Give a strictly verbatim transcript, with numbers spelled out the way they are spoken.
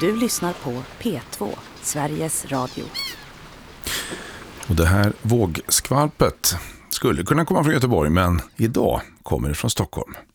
Du lyssnar på P två, Sveriges Radio. Och det här vågskvalpet skulle kunna komma från Göteborg, men idag kommer det från Stockholm.